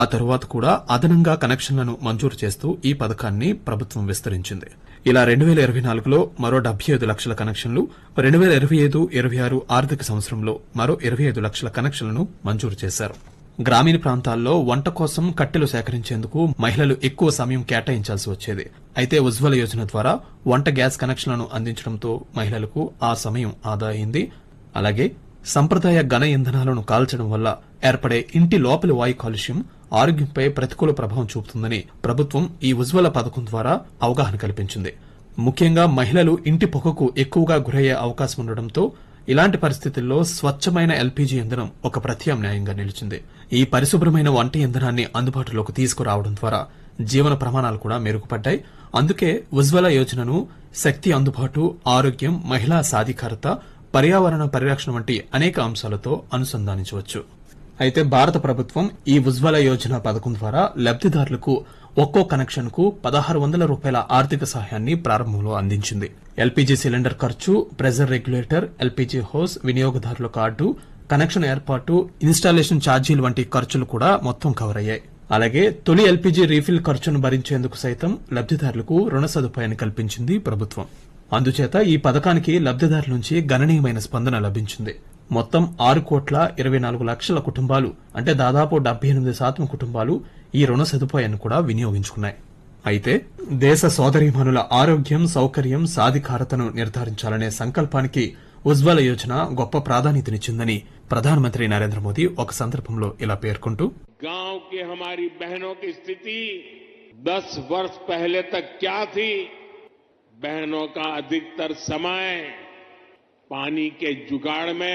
ఆ తరువాత కూడా అదనంగా కనెక్షన్లను మంజూరు చేస్తూ ఈ పథకాన్ని ప్రభుత్వం విస్తరించింది. ఇలా 2024లో మరో 75 లక్షల కనెక్షన్లు, 2025-26 ఆర్థిక సంవత్సరంలో మరో 25 లక్షల కనెక్షన్లను మంజూరు చేశారు. గ్రామీణ ప్రాంతాల్లో వంట కోసం కట్టెలు సేకరించేందుకు మహిళలు ఎక్కువ సమయం కేటాయించాల్సి వచ్చేది. అయితే ఉజ్వల యోజన ద్వారా వంట గ్యాస్ కనెక్షన్లను అందించడంతో మహిళలకు ఆ సమయం ఆదా అయింది. అలాగే సంప్రదాయ ఘన ఇంధనాలను కాల్చడం వల్ల ఏర్పడే ఇంటి లోపలి వాయు కాలుష్యం ఆరోగ్యంపై ప్రతికూల ప్రభావం చూపుతుందని ప్రభుత్వం ఈ ఉజ్వల పథకం ద్వారా అవగాహన కల్పించింది. ముఖ్యంగా మహిళలు ఇంటి పొగకు ఎక్కువగా గురయ్యే అవకాశం ఉండడంతో ఇలాంటి పరిస్థితుల్లో స్వచ్ఛమైన ఎల్పీజీ ఇంధనం ఒక ప్రత్యామ్నాయంగా నిలిచింది. ఈ పరిశుభ్రమైన వంట ఇంధనాన్ని అందుబాటులోకి తీసుకురావడం ద్వారా జీవన ప్రమాణాలు కూడా మెరుగుపడ్డాయి. అందుకే ఉజ్వల యోజనను శక్తి అందుబాటు, ఆరోగ్యం, మహిళా సాధికారత, పర్యావరణ పరిరక్షణ వంటి అనేక అంశాలతో అనుసంధానించవచ్చు. అయితే భారత ప్రభుత్వం ఈ ఉజ్వల యోజన పథకం ద్వారా లబ్దిదారులకు ఒక్కో కనెక్షన్ కు ₹1600 ఆర్థిక సహాయాన్ని ప్రారంభంలో అందించింది. ఎల్పీజీ సిలిండర్ ఖర్చు, ప్రెజర్ రెగ్యులేటర్, ఎల్పీజీ హోస్, వినియోగదారుల కార్డు, కనెక్షన్ ఏర్పాటు, ఇన్స్టాలేషన్ ఛార్జీలు వంటి ఖర్చులు కూడా మొత్తం కవర్ అయ్యాయి. అలాగే తొలి ఎల్పీజీ రీఫిల్ ఖర్చును భరించేందుకు సైతం లబ్దిదారులకు రుణ సదుపాయాన్ని కల్పించింది ప్రభుత్వం. అందుచేత ఈ పథకానికి లబ్దిదారుల నుంచి గణనీయమైన స్పందన లభించింది. మొత్తం 6,24,00,000 కుటుంబాలు, అంటే దాదాపు 78% కుటుంబాలు ఈ రుణ సదుపాయాన్ని కూడా వినియోగించుకున్నాయి. అయితే దేశ సోదరీమణుల ఆరోగ్యం, సౌకర్యం, సాధికారతను నిర్ధారించాలనే సంకల్పానికి ఉజ్వల యోజన గొప్ప ప్రాధాన్యతనిచ్చిందని ప్రధానమంత్రి నరేంద్ర మోదీ ఒక సందర్భంలో ఇలా పేర్కొంటూ, गांव की हमारी बहनों की स्थिति 10 वर्ष पहले तक क्या थी? बहनों का अधिकतर समय पानी के जुगाड़ में,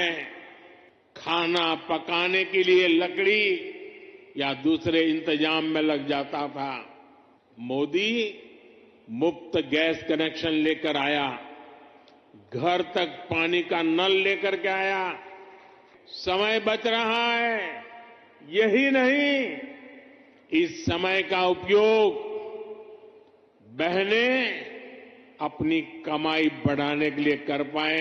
खाना पकाने के लिए लकड़ी या दूसरे इंतजाम में लग जाता था. मोदी मुफ्त गैस कनेक्शन लेकर आया, घर तक पानी का नल लेकर के आया, समय बच रहा है. यही नहीं, इस समय का उपयोग बहनें अपनी कमाई बढ़ाने के लिए कर पाए,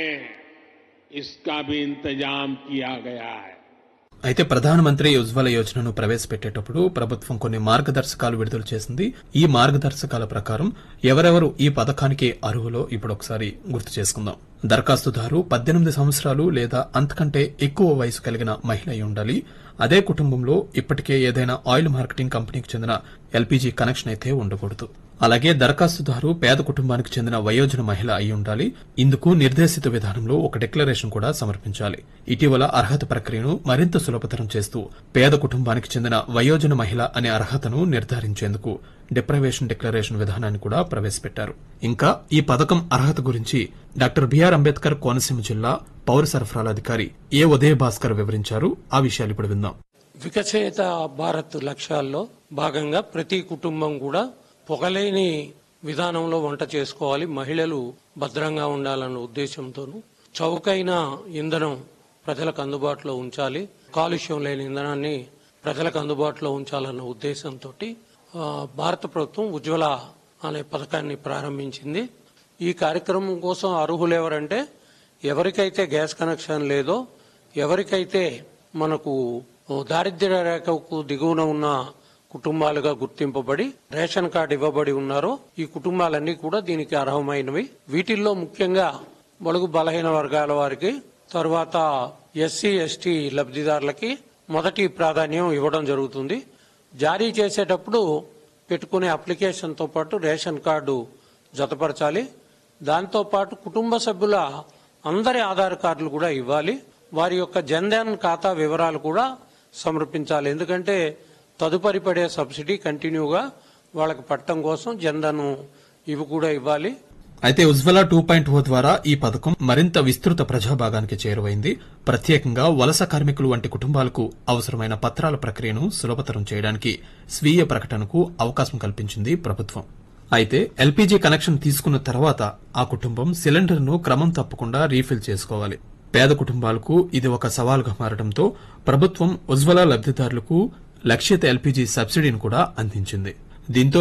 इसका भी इंतजाम किया गया है. అయితే ప్రధానమంత్రి ఉజ్వల యోజనను ప్రవేశపెట్టేటప్పుడు ప్రభుత్వం కొన్ని మార్గదర్శకాలు విడుదల చేసింది. ఈ మార్గదర్శకాల ప్రకారం ఎవరెవరు ఈ పథకానికి అర్హులో ఇప్పుడు ఒకసారి గుర్తు చేసుకుందాం. దరఖాస్తుదారు 18 సంవత్సరాలు లేదా అంతకంటే ఎక్కువ వయసు కలిగిన మహిళ అయి ఉండాలి. అదే కుటుంబంలో ఇప్పటికే ఏదైనా ఆయిల్ మార్కెటింగ్ కంపెనీకి చెందిన ఎల్పీజీ కనెక్షన్ అయితే ఉండకూడదు. అలాగే దరఖాస్తుదారు పేద కుటుంబానికి చెందిన వయోజన మహిళ అయి ఉండాలి. ఇందుకు నిర్దేశిత విధానంలో ఒక డిక్లరేషన్ కూడా సమర్పించాలి. ఇటీవల అర్హత ప్రక్రియను మరింత సులభతరం చేస్తూ పేద కుటుంబానికి చెందిన వయోజన మహిళ అనే అర్హతను నిర్ధారించేందుకు డిప్రైవేషన్ డిక్లరేషన్ విధానాన్ని కూడా ప్రవేశపెట్టారు. ఇంకా ఈ పథకం అర్హత గురించి డాక్టర్ బిఆర్ అంబేద్కర్ కోనసీమ జిల్లా పౌర సరఫరాల అధికారి ఏ ఉదయ భాస్కర్ వివరించారు. ఆ విషయాలు ఇప్పుడు విందాం. వికసిత భారత్ లక్ష్యాల్లో భాగంగా ప్రతి కుటుంబం కూడా పొగలేని విధానంలో వంట చేసుకోవాలి, మహిళలు భద్రంగా ఉండాలన్న ఉద్దేశంతోనూ చౌకైన ఇంధనం ప్రజలకు అందుబాటులో ఉంచాలి, కాలుష్యం లేని ఇంధనాన్ని ప్రజలకు అందుబాటులో ఉంచాలన్న ఉద్దేశంతో భారత ప్రభుత్వం ఉజ్వల అనే పథకాన్ని ప్రారంభించింది. ఈ కార్యక్రమం కోసం అర్హులు ఎవరంటే ఎవరికైతే గ్యాస్ కనెక్షన్ లేదో, ఎవరికైతే మనకు దారిద్ర్య రేఖకు దిగువన ఉన్న కుటుంబాలుగా గుర్తింపబడి రేషన్ కార్డు ఇవ్వబడి ఉన్నారో ఈ కుటుంబాలన్నీ కూడా దీనికి అర్హమైనవి. వీటిల్లో ముఖ్యంగా బడుగు బలహీన వర్గాల వారికి, తర్వాత ఎస్సీ ఎస్టీ లబ్ధిదారులకి మొదటి ప్రాధాన్యం ఇవ్వడం జరుగుతుంది. జారీ చేసేటప్పుడు పెట్టుకునే అప్లికేషన్తో పాటు రేషన్ కార్డు జతపరచాలి. దాంతోపాటు కుటుంబ సభ్యుల అందరి ఆధార్ కార్డులు కూడా ఇవ్వాలి. వారి యొక్క జన్ధన్ ఖాతా వివరాలు కూడా సమర్పించాలి. ఎందుకంటే తదుపరి పడే సబ్సిడీ కంటిన్యూగా వాళ్ళకి పట్టడం కోసం జన్ధన్ ఇవి కూడా ఇవ్వాలి. అయితే ఉజ్వల 2.0 ద్వారా ఈ పథకం మరింత విస్తృత ప్రజాభాగానికి చేరువైంది. ప్రత్యేకంగా వలస కార్మికులు వంటి కుటుంబాలకు అవసరమైన పత్రాల ప్రక్రియను సులభతరం చేయడానికి స్వీయ ప్రకటనకు అవకాశం కల్పించింది ప్రభుత్వం. అయితే ఎల్పీజీ కనెక్షన్ తీసుకున్న తర్వాత ఆ కుటుంబం సిలిండర్ను క్రమం తప్పకుండా రీఫిల్ చేసుకోవాలి. పేద కుటుంబాలకు ఇది ఒక సవాలుగా మారడంతో ప్రభుత్వం ఉజ్వల లబ్దిదారులకు లక్షిత ఎల్పీజీ సబ్సిడీని కూడా అందించింది. దీంతో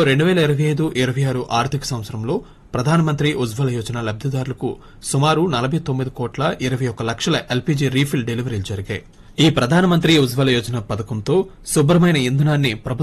2025-26 ఆర్థిక సంవత్సరంలో ప్రధానమంత్రి ఉజ్వల యోజన లబ్దిదారులకు సుమారు 49,21,00,000 ఎల్పీజీ రీఫిల్ డెలివరీలు జరిగాయి. ఈ ప్రధానమంత్రి ఉజ్వల యోజన పథకంతో శుభ్రమైన ఇంధనాన్ని ప్రభుత్వం